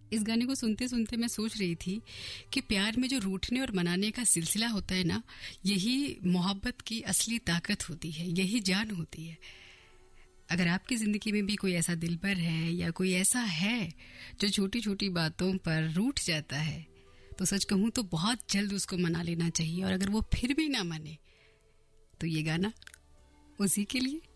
इस गाने को सुनते सुनते मैं सोच रही थी कि प्यार में जो रूठने और मनाने का सिलसिला होता है ना, यही मोहब्बत की असली ताकत होती है, यही जान होती है। अगर आपकी ज़िंदगी में भी कोई ऐसा दिलबर है या कोई ऐसा है जो छोटी छोटी बातों पर रूठ जाता है, तो सच कहूँ तो बहुत जल्द उसको मना लेना चाहिए। और अगर वो फिर भी ना माने तो ये गाना उसी के लिए।